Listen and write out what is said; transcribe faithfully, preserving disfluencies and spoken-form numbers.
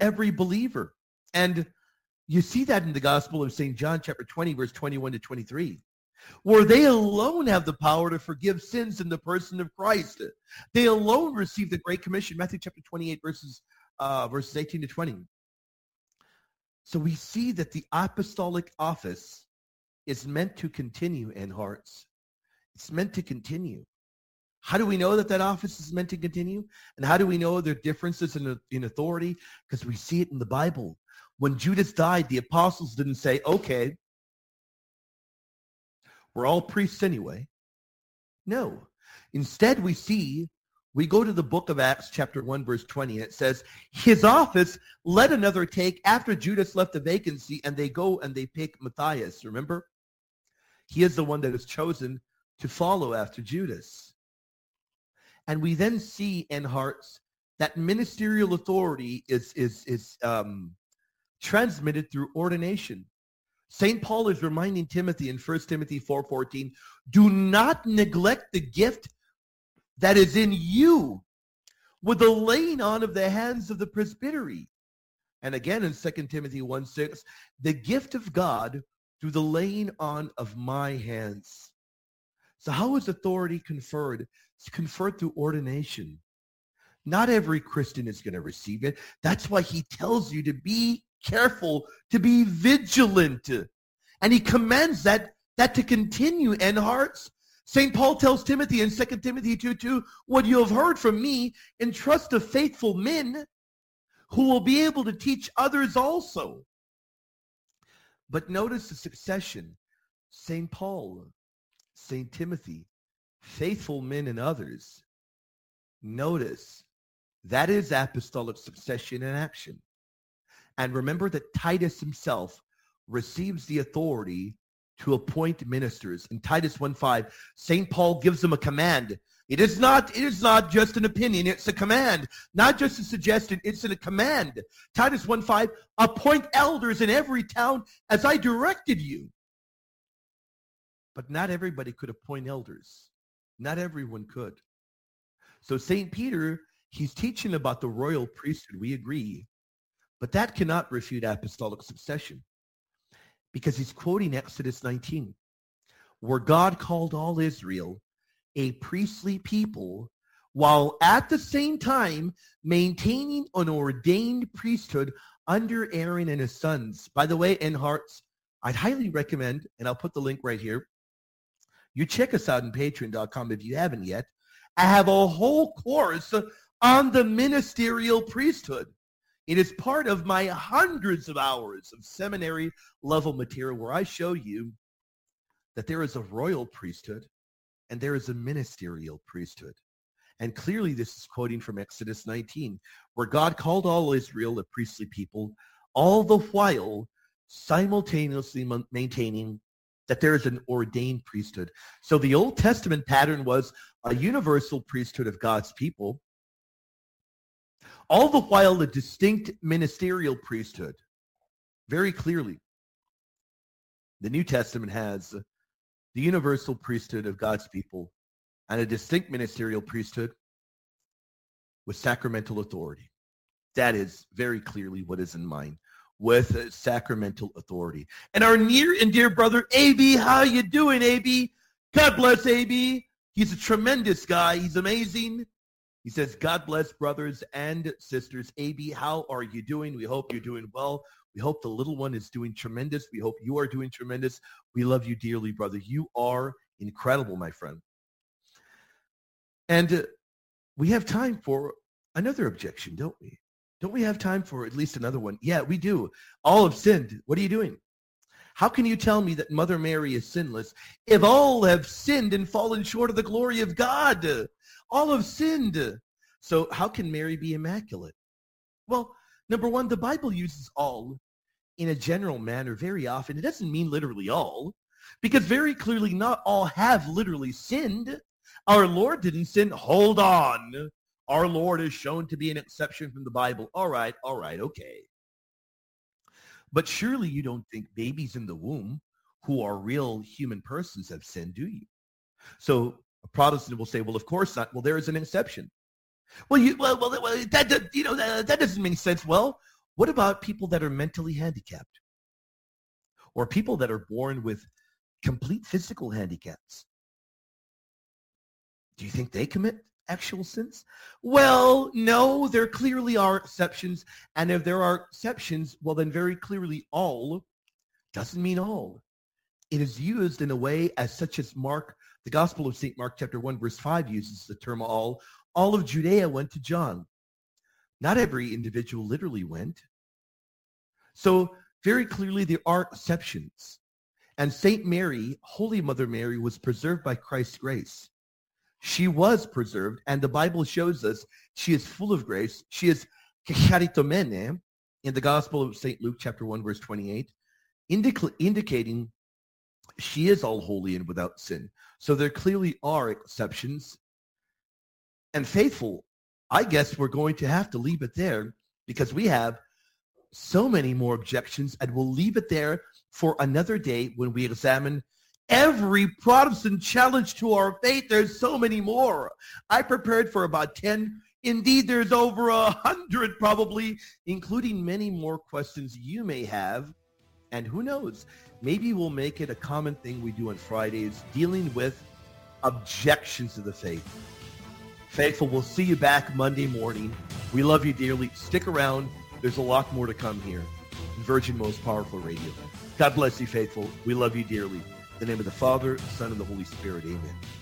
every believer. And you see that in the Gospel of Saint John, chapter twenty, verse twenty-one to twenty-three, where they alone have the power to forgive sins in the person of Christ. They alone receive the Great Commission, Matthew chapter twenty-eight, verses, uh, verses eighteen to twenty. So we see that the apostolic office is meant to continue in hearts. It's meant to continue. How do we know that that office is meant to continue? And how do we know there are differences in, in authority? Because we see it in the Bible. When Judas died, the apostles didn't say, okay, we're all priests anyway. No. Instead, we see, we go to the book of Acts, chapter one, verse twenty, and it says, his office let another take after Judas left the vacancy, and they go and they pick Matthias, remember? He is the one that is chosen to follow after Judas. And we then see in hearts that ministerial authority is, is, is um, transmitted through ordination. Saint Paul is reminding Timothy in First Timothy four fourteen, do not neglect the gift that is in you with the laying on of the hands of the presbytery. And again in Second Timothy one six, the gift of God through the laying on of my hands. So how is authority conferred? It's conferred through ordination. Not every Christian is going to receive it. That's why he tells you to be careful, to be vigilant. And he commands that, that to continue in hearts. Saint Paul tells Timothy in Second Timothy two two, what you have heard from me, entrust to faithful men who will be able to teach others also. But notice the succession. Saint Paul, Saint Timothy, faithful men and others. Notice that is apostolic succession in action. And remember that Titus himself receives the authority to appoint ministers. In Titus one five, Saint Paul gives them a command. It is not, it is not just an opinion, it's a command. Not just a suggestion, it's a command. Titus one five, appoint elders in every town as I directed you. But not everybody could appoint elders. Not everyone could. So Saint Peter, he's teaching about the royal priesthood, we agree. But that cannot refute apostolic succession, because he's quoting Exodus nineteen, where God called all Israel a priestly people, while at the same time maintaining an ordained priesthood under Aaron and his sons. By the way, in hearts, I'd highly recommend, and I'll put the link right here, you check us out on patreon dot com if you haven't yet. I have a whole course on the ministerial priesthood. It is part of my hundreds of hours of seminary level material where I show you that there is a royal priesthood and there is a ministerial priesthood. And clearly this is quoting from Exodus nineteen, where God called all Israel a priestly people, all the while simultaneously maintaining that there is an ordained priesthood. So the Old Testament pattern was a universal priesthood of God's people, all the while a distinct ministerial priesthood. Very clearly, the New Testament has the universal priesthood of God's people and a distinct ministerial priesthood with sacramental authority. That is very clearly what is in mind, with sacramental authority. And our near and dear brother, A B, how you doing, A B? God bless A B. He's a tremendous guy. He's amazing. He says, God bless brothers and sisters. A B, how are you doing? We hope you're doing well. We hope the little one is doing tremendous. We hope you are doing tremendous. We love you dearly, brother. You are incredible, my friend. And uh, we have time for another objection, don't we? Don't we have time for at least another one? Yeah, we do. All have sinned. What are you doing? How can you tell me that Mother Mary is sinless if all have sinned and fallen short of the glory of God? All have sinned. So how can Mary be immaculate? Well, number one, the Bible uses all in a general manner very often. It doesn't mean literally all, because very clearly not all have literally sinned. Our Lord didn't sin. Hold on. Our Lord is shown to be an exception from the Bible. All right, all right, okay. But surely you don't think babies in the womb who are real human persons have sinned, do you? So a Protestant will say, well, of course not. Well, there is an exception. Well, you, well, well, well that, you know, that, that doesn't make sense. Well, What about people that are mentally handicapped? Or people that are born with complete physical handicaps? Do you think they commit actual sins? Well, no, there clearly are exceptions. And if there are exceptions, well, then very clearly all doesn't mean all. It is used in a way as such as Mark, the Gospel of Saint Mark chapter one, verse five uses the term all. All of Judea went to John. Not every individual literally went. So very clearly there are exceptions. And Saint Mary, Holy Mother Mary, was preserved by Christ's grace. She was preserved, and the Bible shows us she is full of grace. She is charitomene in the Gospel of Saint Luke chapter one, verse twenty-eight, indic- indicating she is all holy and without sin. So there clearly are exceptions. And faithful, I guess we're going to have to leave it there because we have so many more objections, and we'll leave it there for another day when we examine every Protestant challenge to our faith. There's so many more. I prepared for about ten. Indeed, there's over a hundred probably, including many more questions you may have. And who knows, maybe we'll make it a common thing we do on Fridays, dealing with objections to the faith. Faithful, we'll see you back Monday morning. We love you dearly. Stick around. There's a lot more to come here. Virgin Most Powerful Radio. God bless you, faithful. We love you dearly. In the name of the Father, the Son, and the Holy Spirit. Amen.